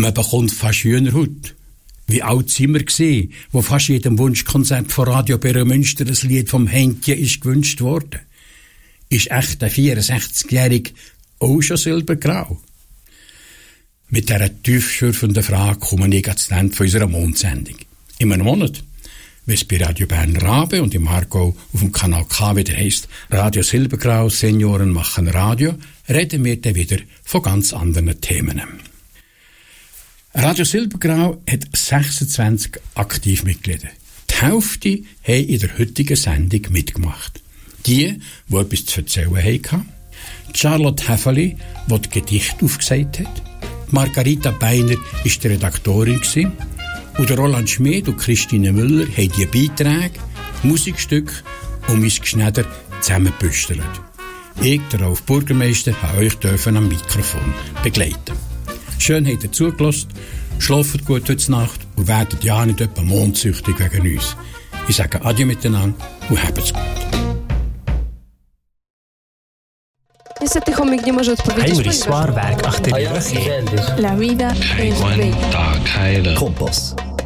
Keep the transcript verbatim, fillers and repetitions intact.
Man bekommt fast Hühnerhaut. Wie alt sind wir gewesen, wo fast jedem Wunschkonzert von Radio Beromünster ein Lied vom Henkje ist gewünscht worden? Ist echt der vierundsechzigjährige auch schon silbergrau? Mit dieser tiefschürfenden Frage komme ich ans Ende von unserer Mondsendung. In einem Monat, wenn es bei Radio Bern Rabe und im Aargau auf dem Kanal K wieder heisst, Radio Silbergrau, Senioren machen Radio, reden wir dann wieder von ganz anderen Themen. Radio Silbergrau hat sechsundzwanzig Aktivmitglieder. Die Hälfte haben in der heutigen Sendung mitgemacht. Die, die etwas zu erzählen hatten. Charlotte Häfeli, die die Gedichte aufgesagt hat. Margarita Beiner war die Redaktorin. Und der Roland Schmid und Christine Müller haben die Beiträge, Musikstücke und mein Geschneider zusammengebüstelt. Ich, der Ralf Bürgermeister, habe euch am Mikrofon begleiten. Schön habt ihr zugelassen, schlaft gut heute Nacht und werdet ja nicht etwa mondsüchtig wegen uns. Ich sage Adieu miteinander und habt's gut. Heinrich Soir, Werk achter La vida es bella. Kompass.